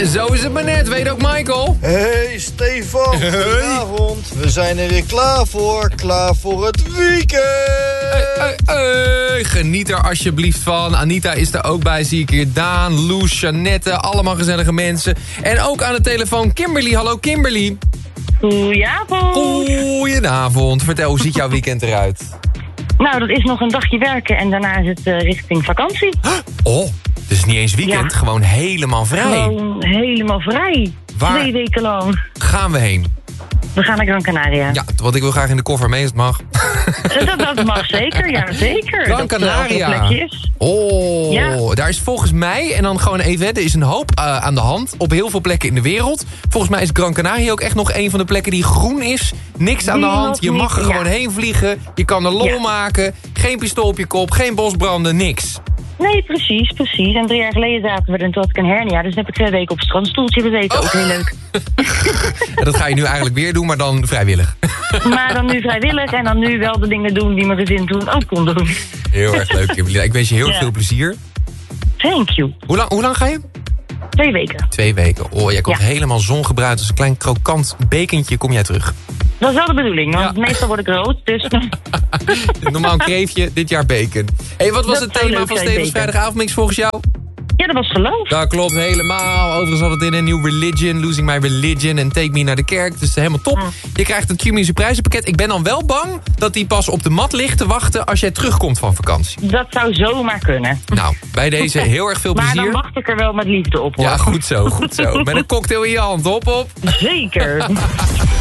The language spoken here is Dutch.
Zo is het maar net, weet ook Michael. Hey Stefan, goedenavond. We zijn er weer klaar voor het weekend. Geniet er alsjeblieft van. Anita is er ook bij, zie ik hier. Daan, Loes, Jeannette, allemaal gezellige mensen. En ook aan de telefoon Kimberly. Hallo Kimberly. Goedenavond. Goedenavond. Vertel, hoe ziet jouw weekend eruit? Nou, dat is nog een dagje werken en daarna is het richting vakantie. Oh, dus niet eens weekend, gewoon helemaal vrij. Gewoon helemaal vrij. Waar 2 weken lang. gaan we heen? We gaan naar Gran Canaria. Ja, want ik wil graag in de koffer mee, als het mag. Dat mag zeker, ja zeker. Gran Canaria. Dat plekje is. Oh, Ja. Daar is volgens mij, en dan gewoon even, er is een hoop aan de hand op heel veel plekken in de wereld. Volgens mij is Gran Canaria ook echt nog een van de plekken die groen is. Niks aan de hand, je mag er gewoon heen vliegen. Je kan er lol maken, geen pistool op je kop, geen bosbranden, niks. Nee, precies. En 3 jaar geleden zaten we er en toen had ik een hernia. Dus dan heb ik 2 weken op het strandstoeltje gezeten. Ook heel leuk. En dat ga je nu eigenlijk weer doen, maar dan vrijwillig. Maar dan nu vrijwillig en dan nu wel de dingen doen die mijn gezin toen ook kon doen. Heel erg leuk, Kimberly. Ik wens je heel veel plezier. Thank you. Hoe lang ga je? 2 weken. 2 weken. Oh, jij komt helemaal zongebruind. Als een klein krokant bekentje kom jij terug. Dat is wel de bedoeling, want meestal word ik rood. Dus... Normaal een kreefje, dit jaar bacon. Hey, wat was Dat het zou thema leuk van zijn, Stevens bacon. vrijdagavondmix volgens jou? Ja, dat was geloof. Dat klopt helemaal. Overigens had het in een nieuw Religion, Losing My Religion en Take Me naar de kerk. Dus helemaal top. Je krijgt een Q-Music prijzenpakket. Ik ben dan wel bang dat die pas op de mat ligt te wachten als jij terugkomt van vakantie. Dat zou zomaar kunnen. Nou, bij deze heel erg veel plezier. Maar dan wacht ik er wel met liefde op, hoor. Ja, goed zo, goed zo. Met een cocktail in je hand. Hop, hop. Zeker.